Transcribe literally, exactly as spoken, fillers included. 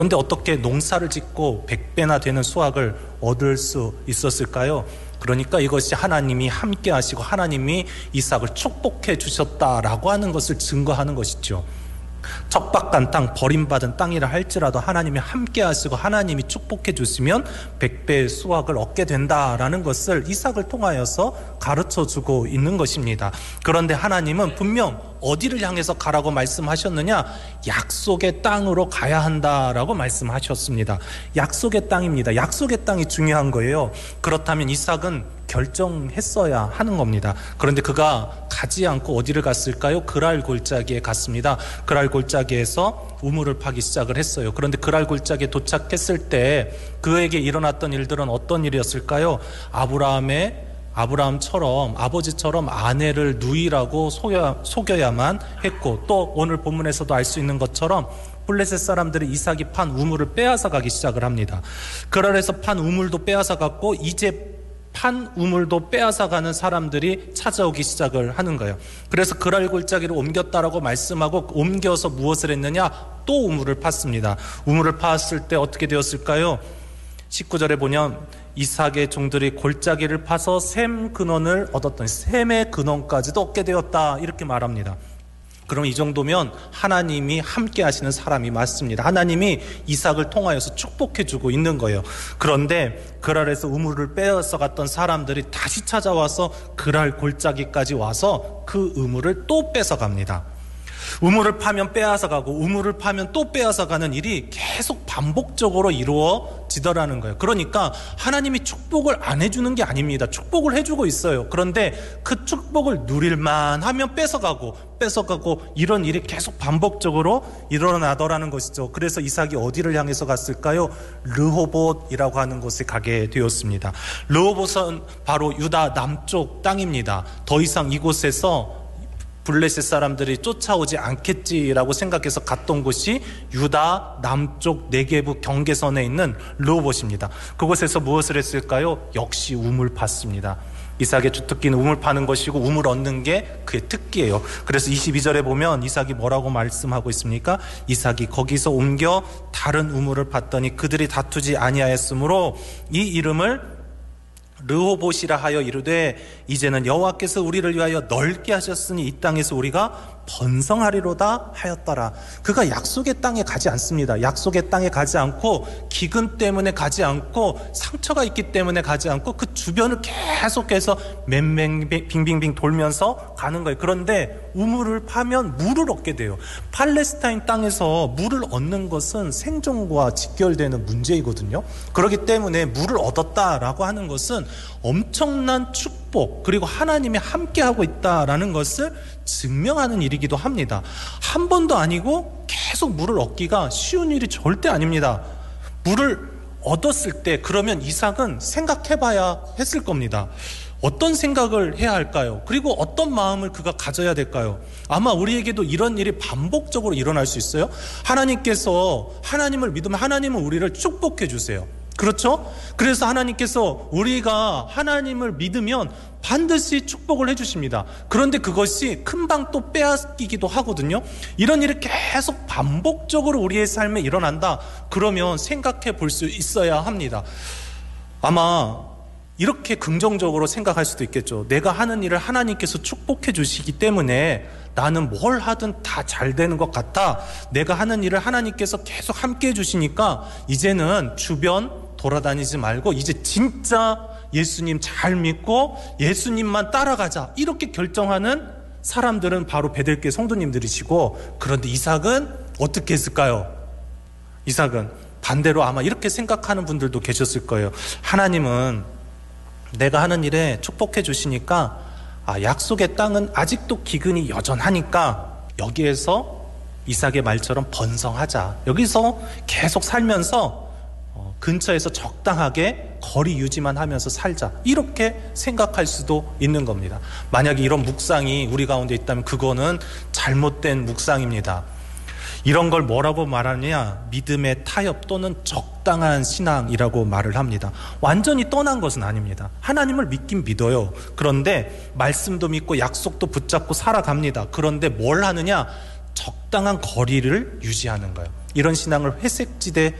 그런데 어떻게 농사를 짓고 백 배나 되는 수확을 얻을 수 있었을까요? 그러니까 이것이 하나님이 함께 하시고 하나님이 이삭을 축복해 주셨다라고 하는 것을 증거하는 것이죠. 척박한 땅, 버림받은 땅이라 할지라도 하나님이 함께 하시고 하나님이 축복해 주시면 백 배의 수확을 얻게 된다라는 것을 이삭을 통하여서 가르쳐 주고 있는 것입니다. 그런데 하나님은 분명 어디를 향해서 가라고 말씀하셨느냐? 약속의 땅으로 가야 한다라고 말씀하셨습니다. 약속의 땅입니다. 약속의 땅이 중요한 거예요. 그렇다면 이삭은 결정했어야 하는 겁니다. 그런데 그가 가지 않고 어디를 갔을까요? 그랄 골짜기에 갔습니다. 그랄 골짜기에서 우물을 파기 시작을 했어요. 그런데 그랄 골짜기에 도착했을 때 그에게 일어났던 일들은 어떤 일이었을까요? 아브라함의 아브라함처럼 아버지처럼 아내를 누이라고 속여, 속여야만 했고, 또 오늘 본문에서도 알 수 있는 것처럼 블레셋 사람들이 이삭이 판 우물을 빼앗아 가기 시작을 합니다. 그랄에서 판 우물도 빼앗아 갔고 이제 판 우물도 빼앗아가는 사람들이 찾아오기 시작을 하는 거예요. 그래서 그랄 골짜기를 옮겼다라고 말씀하고 옮겨서 무엇을 했느냐? 또 우물을 팠습니다. 우물을 파았을 때 어떻게 되었을까요? 십구 절에 보면 이삭의 종들이 골짜기를 파서 샘 근원을 얻었더니 샘의 근원까지도 얻게 되었다, 이렇게 말합니다. 그럼 이 정도면 하나님이 함께 하시는 사람이 맞습니다. 하나님이 이삭을 통하여서 축복해 주고 있는 거예요. 그런데 그랄에서 우물을 빼앗아 갔던 사람들이 다시 찾아와서 그랄 골짜기까지 와서 그 우물을 또 뺏어 갑니다. 우물을 파면 빼앗아 가고 우물을 파면 또 빼앗아 가는 일이 계속 반복적으로 이루어지더라는 거예요. 그러니까 하나님이 축복을 안 해주는 게 아닙니다. 축복을 해주고 있어요. 그런데 그 축복을 누릴만 하면 뺏어가고 뺏어가고 이런 일이 계속 반복적으로 일어나더라는 것이죠. 그래서 이삭이 어디를 향해서 갔을까요? 르호봇이라고 하는 곳에 가게 되었습니다. 르호봇은 바로 유다 남쪽 땅입니다. 더 이상 이곳에서 블레셋 사람들이 쫓아오지 않겠지라고 생각해서 갔던 곳이 유다 남쪽 네게부 경계선에 있는 르호봇입니다. 그곳에서 무엇을 했을까요? 역시 우물 팠습니다. 이삭의 주특기는 우물 파는 것이고 우물 얻는 게 그의 특기예요. 그래서 이십이 절에 보면 이삭이 뭐라고 말씀하고 있습니까? 이삭이 거기서 옮겨 다른 우물을 팠더니 그들이 다투지 아니하였으므로 이 이름을 르호봇이라 하여 이르되 이제는 여호와께서 우리를 위하여 넓게 하셨으니 이 땅에서 우리가 번성하리로다 하였더라. 그가 약속의 땅에 가지 않습니다. 약속의 땅에 가지 않고 기근 때문에 가지 않고 상처가 있기 때문에 가지 않고 그 주변을 계속해서 맹맹 빙빙빙 돌면서 가는 거예요. 그런데 우물을 파면 물을 얻게 돼요. 팔레스타인 땅에서 물을 얻는 것은 생존과 직결되는 문제이거든요. 그렇기 때문에 물을 얻었다라고 하는 것은 엄청난 축복, 그리고 하나님이 함께하고 있다라는 것을 증명하는 일이기도 합니다. 한 번도 아니고 계속 물을 얻기가 쉬운 일이 절대 아닙니다. 물을 얻었을 때 그러면 이삭은 생각해봐야 했을 겁니다. 어떤 생각을 해야 할까요? 그리고 어떤 마음을 그가 가져야 될까요? 아마 우리에게도 이런 일이 반복적으로 일어날 수 있어요. 하나님께서 하나님을 믿으면 하나님은 우리를 축복해 주세요. 그렇죠? 그래서 하나님께서 우리가 하나님을 믿으면 반드시 축복을 해주십니다. 그런데 그것이 금방 또 빼앗기기도 하거든요. 이런 일이 계속 반복적으로 우리의 삶에 일어난다. 그러면 생각해 볼 수 있어야 합니다. 아마 이렇게 긍정적으로 생각할 수도 있겠죠. 내가 하는 일을 하나님께서 축복해 주시기 때문에 나는 뭘 하든 다 잘 되는 것 같아. 내가 하는 일을 하나님께서 계속 함께 해주시니까 이제는 주변 돌아다니지 말고 이제 진짜 예수님 잘 믿고 예수님만 따라가자, 이렇게 결정하는 사람들은 바로 베들레 성도님들이시고, 그런데 이삭은 어떻게 했을까요? 이삭은 반대로 아마 이렇게 생각하는 분들도 계셨을 거예요. 하나님은 내가 하는 일에 축복해 주시니까 아, 약속의 땅은 아직도 기근이 여전하니까 여기에서 이삭의 말처럼 번성하자, 여기서 계속 살면서 어, 근처에서 적당하게 거리 유지만 하면서 살자, 이렇게 생각할 수도 있는 겁니다. 만약에 이런 묵상이 우리 가운데 있다면 그거는 잘못된 묵상입니다. 이런 걸 뭐라고 말하느냐? 믿음의 타협 또는 적당한 신앙이라고 말을 합니다. 완전히 떠난 것은 아닙니다. 하나님을 믿긴 믿어요. 그런데 말씀도 믿고 약속도 붙잡고 살아갑니다. 그런데 뭘 하느냐? 적당한 거리를 유지하는 거예요. 이런 신앙을 회색지대